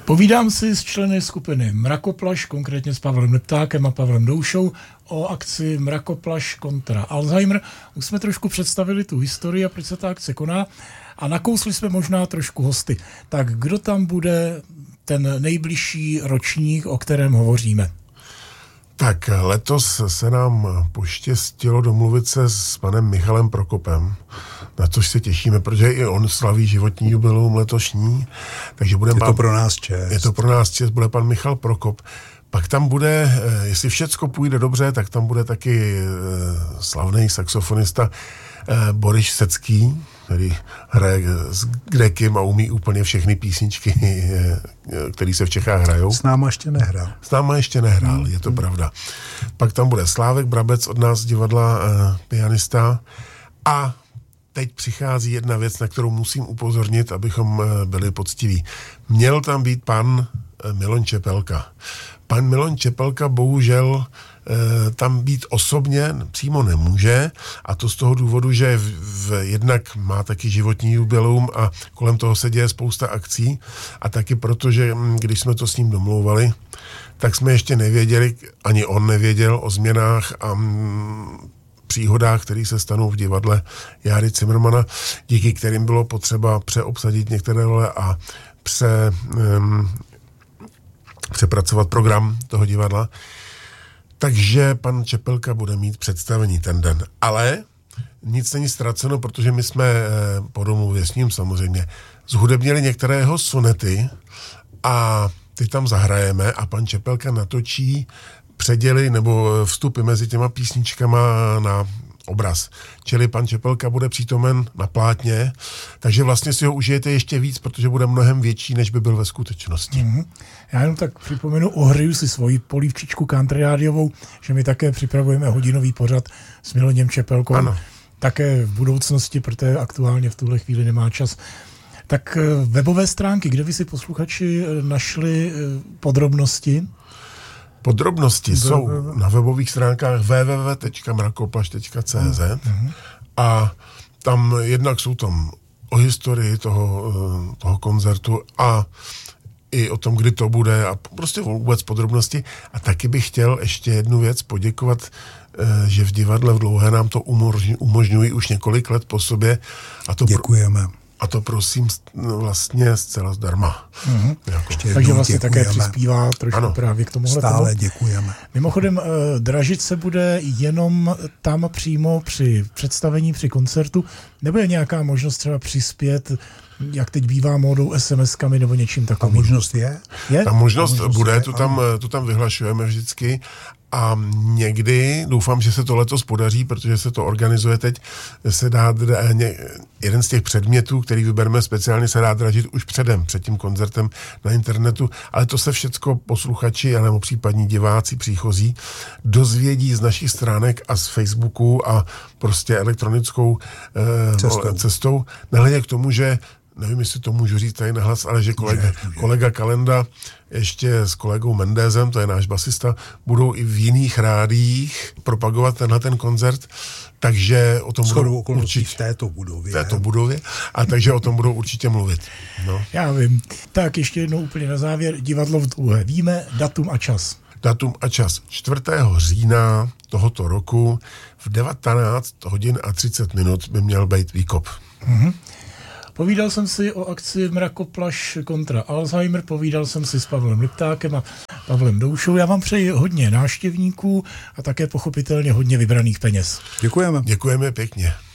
Povídám si s členy skupiny Mrakoplaš, konkrétně s Pavlem Liptákem a Pavlem Doušou, o akci Mrakoplaš kontra Alzheimer. Už jsme trošku představili tu historii a proč se ta akce koná a nakousli jsme možná trošku hosty. Tak kdo tam bude ten nejbližší ročník, o kterém hovoříme? Tak letos se nám poštěstilo domluvit se s panem Michalem Prokopem, na což se těšíme, protože i on slaví životní jubileum letošní. Takže budeme to pro nás čest. Je to pro nás čest, bude pan Michal Prokop. Pak tam bude, jestli všecko půjde dobře, tak tam bude taky slavný saxofonista Boris Secký, který hraje s Grekem a umí úplně všechny písničky, které se v Čechách hrajou. S náma ještě nehrál. Je to pravda. Pak tam bude Slávek Brabec od nás z divadla, pianista. A teď přichází jedna věc, na kterou musím upozornit, abychom byli poctiví. Měl tam být pan Milon Čepelka. Pan Milon Čepelka bohužel tam být osobně přímo nemůže, a to z toho důvodu, že jednak má taky životní jubileum a kolem toho se děje spousta akcí, a taky proto, že když jsme to s ním domlouvali, tak jsme ještě nevěděli, ani on nevěděl o změnách a příhodách, které se stanou v divadle Járy Cimrmana, díky kterým bylo potřeba přeobsadit některé role a přepracovat program toho divadla. Takže pan Čepelka bude mít představení ten den. Ale nic není ztraceno, protože my jsme po domluvě s ním samozřejmě zhudebnili některé jeho sonety a ty tam zahrajeme a pan Čepelka natočí předěly nebo vstupy mezi těma písničkama na obraz. Čili pan Čepelka bude přítomen na plátně, takže vlastně si ho užijete ještě víc, protože bude mnohem větší, než by byl ve skutečnosti. Mm-hmm. Já jenom tak připomenu, ohřeju si svoji polívčičku country rádiovou, že my také připravujeme hodinový pořad s Miloněm Čepelkou. Ano. Také v budoucnosti, protože aktuálně v tuhle chvíli nemá čas. Tak webové stránky, kde by si posluchači našli podrobnosti? Podrobnosti jsou na webových stránkách www.mrakoplaš.cz a tam jednak jsou tam o historii toho koncertu a i o tom, kdy to bude a prostě vůbec podrobnosti. A taky bych chtěl ještě jednu věc poděkovat, že v divadle v Dlouhé nám to umožňují už několik let po sobě. Děkujeme. A to prosím vlastně zcela zdarma. Mm-hmm. Takže vlastně také přispívá trošku právě k tomuhle. Stále děkujeme. Mimochodem, dražit se bude jenom tam přímo při představení, při koncertu. Nebo je nějaká možnost třeba přispět, jak teď bývá módou SMS-kami nebo něčím takovým? Ta možnost je? Ta možnost bude, tu tam vyhlašujeme vždycky. A někdy, doufám, že se to letos podaří, protože se to organizuje teď, se dá jeden z těch předmětů, který vybereme speciálně, se dá dražit už před tím koncertem na internetu, ale to se všecko posluchači, anebo případní diváci příchozí dozvědí z našich stránek a z Facebooku a prostě elektronickou cestou. Nehledě k tomu, že nevím, jestli to můžu říct tady nahlas, ale že kolega Kalenda ještě s kolegou Mendezem, to je náš basista, budou i v jiných rádiích propagovat ten koncert, takže o tom budou určitě v této budově, a takže o tom budou určitě mluvit. No. Já vím. Tak ještě jednou úplně na závěr, divadlo v Dlouhé. Víme datum a čas. Datum a čas 4. října tohoto roku v 19 hodin a 30 minut by měl být výkop. Mhm. Povídal jsem si o akci Mrakoplaš kontra Alzheimer, povídal jsem si s Pavlem Liptákem a Pavlem Doušou. Já vám přeji hodně návštěvníků a také pochopitelně hodně vybraných peněz. Děkujeme. Děkujeme pěkně.